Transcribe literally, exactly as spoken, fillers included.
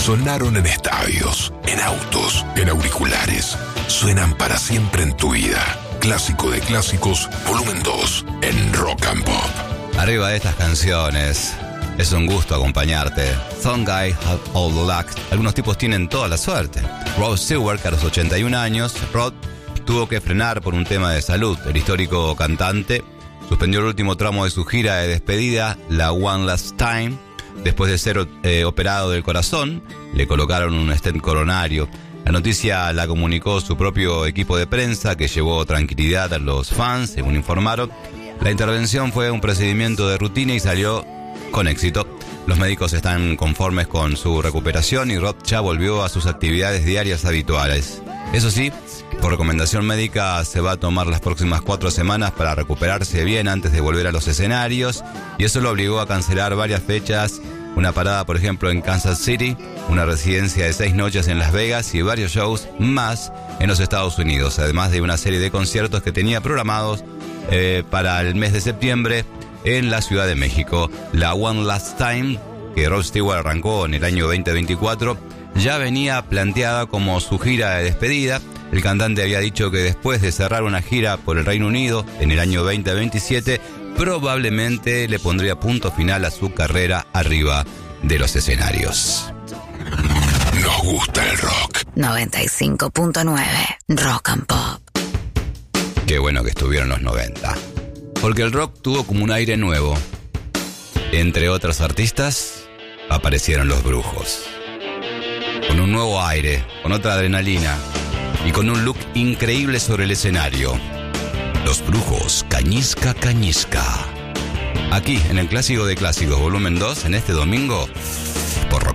Sonaron en estadios, en autos, en auriculares. Suenan para siempre en tu vida. Clásico de clásicos, volumen dos, en Rock and Pop. Arriba de estas canciones, es un gusto acompañarte. Some guys have all the luck. Algunos tipos tienen toda la suerte. Rod Stewart, que a los ochenta y un años, Rod tuvo que frenar por un tema de salud. El histórico cantante suspendió el último tramo de su gira de despedida, la One Last Time. Después de ser eh, operado del corazón, le colocaron un stent coronario. La noticia la comunicó su propio equipo de prensa, que llevó tranquilidad a los fans, según informaron. La intervención fue un procedimiento de rutina y salió con éxito. Los médicos están conformes con su recuperación y Rod ya volvió a sus actividades diarias habituales. Eso sí, por recomendación médica se va a tomar las próximas cuatro semanas para recuperarse bien antes de volver a los escenarios, y eso lo obligó a cancelar varias fechas, una parada por ejemplo en Kansas City, una residencia de seis noches en Las Vegas y varios shows más en los Estados Unidos, además de una serie de conciertos que tenía programados eh, para el mes de septiembre en la Ciudad de México. La One Last Time, que Rod Stewart arrancó en el año veinte veinticuatro, ya venía planteada como su gira de despedida. El cantante había dicho que después de cerrar una gira por el Reino Unido en el año veinte veintisiete, probablemente le pondría punto final a su carrera arriba de los escenarios. Nos gusta el rock. noventa y cinco punto nueve Rock and Pop. Qué bueno que estuvieron los noventa, porque el rock tuvo como un aire nuevo. Entre otros artistas, aparecieron los Brujos. Con un nuevo aire, con otra adrenalina y con un look increíble sobre el escenario. Los Brujos, Cañisca, Cañisca. Aquí, en el Clásico de Clásicos, volumen dos, en este domingo,